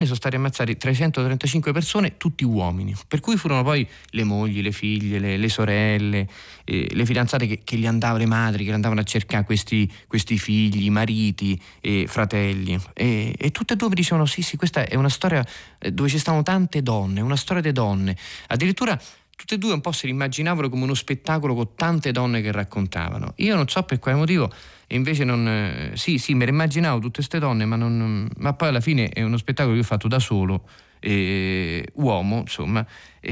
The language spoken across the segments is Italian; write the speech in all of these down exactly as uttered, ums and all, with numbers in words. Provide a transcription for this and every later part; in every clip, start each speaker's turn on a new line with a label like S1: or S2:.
S1: sono state ammazzate trecentotrentacinque persone, tutti uomini, per cui furono poi le mogli, le figlie, le, le sorelle, eh, le fidanzate che, che gli andavano, le madri che andavano a cercare questi, questi figli, mariti e fratelli, e, e tutte e due mi dicevano sì sì, questa è una storia dove ci stavano tante donne, una storia di donne. Addirittura tutte e due un po' se l'immaginavano come uno spettacolo con tante donne che raccontavano. Io non so per quale motivo, e invece non eh, sì sì me le immaginavo tutte queste donne, ma non ma poi alla fine è uno spettacolo che ho fatto da solo, eh, uomo insomma,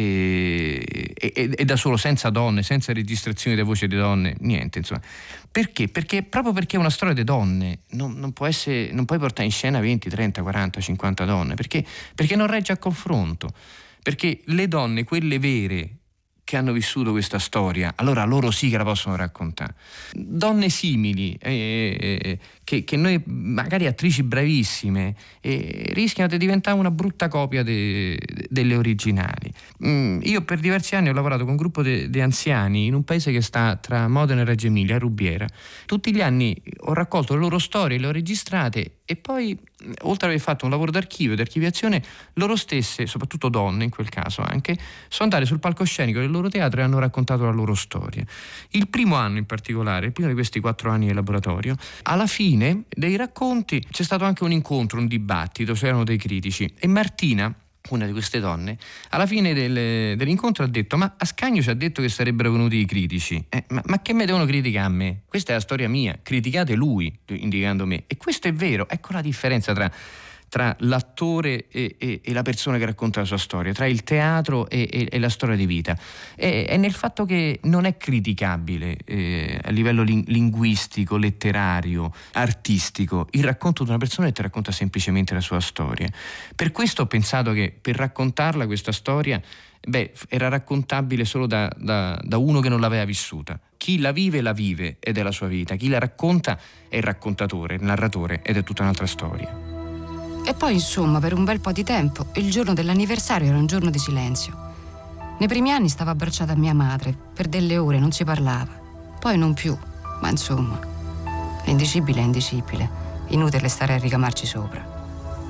S1: e, e, e da solo, senza donne, senza registrazioni di voce di donne, niente insomma. Perché? Perché proprio perché è una storia di donne non, non può essere, non puoi portare in scena venti, trenta, quaranta, cinquanta donne, perché perché non regge a confronto, perché le donne, quelle vere, che hanno vissuto questa storia, allora loro sì che la possono raccontare. Donne simili, eh, eh, che, che noi, magari attrici bravissime, eh, rischiano di diventare una brutta copia de, delle originali. Mm, io per diversi anni ho lavorato con un gruppo di anziani in un paese che sta tra Modena e Reggio Emilia, a Rubiera. Tutti gli anni ho raccolto le loro storie, le ho registrate, e poi, oltre ad aver fatto un lavoro d'archivio, di archiviazione, loro stesse, soprattutto donne in quel caso anche, sono andate sul palcoscenico del loro teatro e hanno raccontato la loro storia. Il primo anno in particolare, il primo di questi quattro anni di laboratorio, alla fine dei racconti c'è stato anche un incontro, un dibattito, c'erano dei critici, e Martina, una di queste donne, alla fine del, dell'incontro ha detto: ma Ascanio ci ha detto che sarebbero venuti i critici, eh, ma, ma che me devono criticare a me? Questa è la storia mia, criticate lui, indicando me. E questo è vero. Ecco la differenza tra, tra l'attore e, e, e la persona che racconta la sua storia, tra il teatro e, e, e la storia di vita. È, è nel fatto che non è criticabile eh, a livello ling- linguistico, letterario, artistico, il racconto di una persona che ti racconta semplicemente la sua storia. Per questo ho pensato che per raccontarla questa storia, beh, era raccontabile solo da, da, da uno che non l'aveva vissuta. Chi la vive la vive ed è la sua vita, chi la racconta è il raccontatore, il narratore, ed è tutta un'altra storia.
S2: E poi, insomma, per un bel po' di tempo, il giorno dell'anniversario era un giorno di silenzio. Nei primi anni stavo abbracciata a mia madre, per delle ore non si parlava. Poi non più, ma insomma, l'indicibile è indicibile, inutile stare a ricamarci sopra.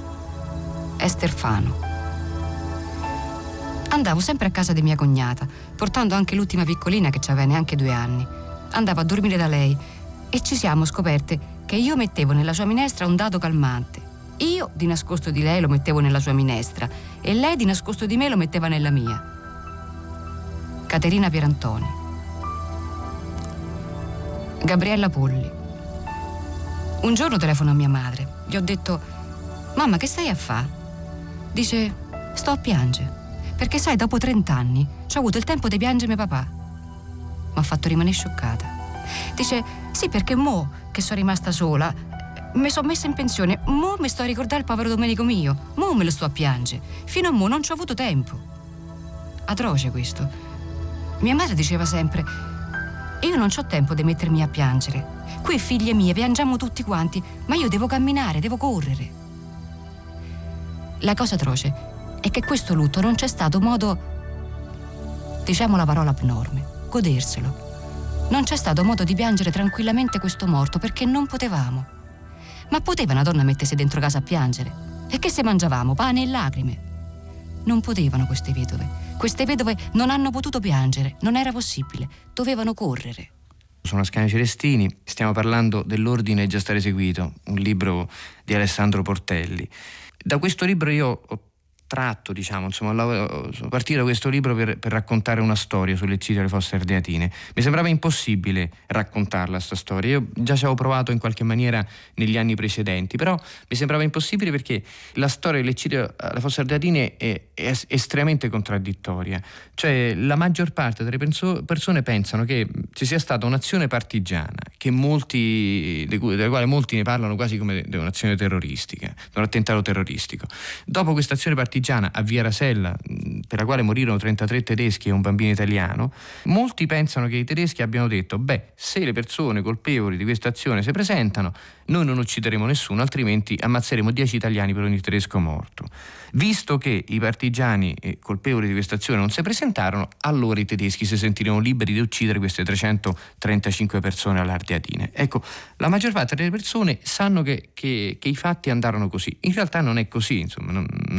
S2: Ester Fano. Andavo sempre a casa di mia cognata, portando anche l'ultima piccolina che aveva neanche due anni. Andavo a dormire da lei e ci siamo scoperte che io mettevo nella sua minestra un dado calmante. Io di nascosto di lei lo mettevo nella sua minestra e lei di nascosto di me lo metteva nella mia. Caterina Pierantoni. Gabriella Polli. Un giorno telefono a mia madre. Gli ho detto: mamma, che stai a fa? Dice: sto a piangere, perché sai, dopo trent'anni ci ho avuto il tempo di piangere mio papà. Mi ha fatto rimanere scioccata. Dice: sì, perché mo che sono rimasta sola mi sono messa in pensione, mo mi sto a ricordare il povero Domenico mio, mo me lo sto a piangere, fino a mo non ci ho avuto tempo. Atroce questo. Mia madre diceva sempre: io non c'ho tempo di mettermi a piangere, qui figlie mie piangiamo tutti quanti, ma io devo camminare, devo correre. La cosa atroce è che questo lutto non c'è stato modo, diciamo la parola abnorme, goderselo. Non c'è stato modo di piangere tranquillamente questo morto, perché non potevamo. Ma poteva una donna mettersi dentro casa a piangere? E che se mangiavamo? Pane e lacrime? Non potevano queste vedove. Queste vedove non hanno potuto piangere, non era possibile, dovevano correre.
S1: Sono Ascanio Celestini, stiamo parlando dell'Ordine già stato eseguito, un libro di Alessandro Portelli. Da questo libro io ho tratto, diciamo, insomma, sono partito da questo libro per, per raccontare una storia sull'eccidio delle Fosse Ardeatine. Mi sembrava impossibile raccontarla sta storia. Io già ci avevo provato in qualche maniera negli anni precedenti, però mi sembrava impossibile perché la storia dell'eccidio alle Fosse Ardeatine è, è estremamente contraddittoria. Cioè, la maggior parte delle penso, persone pensano che ci sia stata un'azione partigiana, che molti, delle quali molti ne parlano quasi come di un'azione terroristica, di un attentato terroristico. Dopo questa azione partigiana a Via Rasella, per la quale morirono trentatré tedeschi e un bambino italiano, molti pensano che i tedeschi abbiano detto: beh, se le persone colpevoli di questa azione si presentano, noi non uccideremo nessuno, altrimenti ammazzeremo dieci italiani per ogni tedesco morto. Visto che i partigiani colpevoli di questa azione non si presentarono, allora i tedeschi si sentirono liberi di uccidere queste trecentotrentacinque persone all'Ardeatine. Ecco, la maggior parte delle persone sanno che, che, che i fatti andarono così. In realtà non è così, insomma, non,